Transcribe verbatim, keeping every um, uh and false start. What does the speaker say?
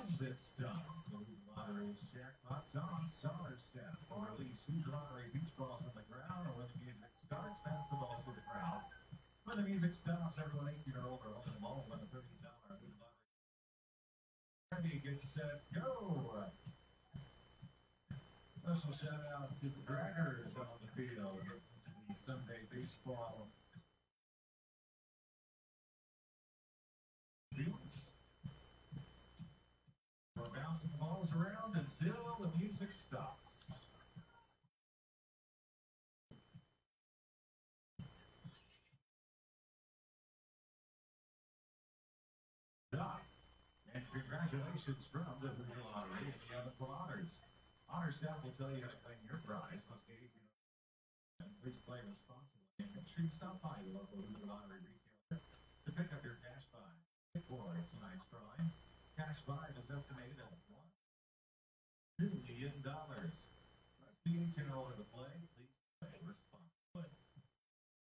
Now's it's time. The lottery's jackpot on Summer Step. Or release whose lottery beach balls on the ground, or when the music starts, pass the balls to the crowd. When the music stops, everyone eighteen or older open the ball when the thirteen dollar lottery. Ready, get set, go! Special shout out to the Draggers on the field. The Sunday baseball fields. We're bouncing the balls around until the music stops. Doc, and congratulations from the Blue Lottery and the Evansville Honors. Honor staff will tell you how to claim your prize. Must be easy. And please play responsibly. And make sure you stop by your local Blue Lottery retailer to pick up your cash prize. For tonight's drawing, cash prize is estimated at one million dollars. Must be eighteen or older to play. Please play responsibly.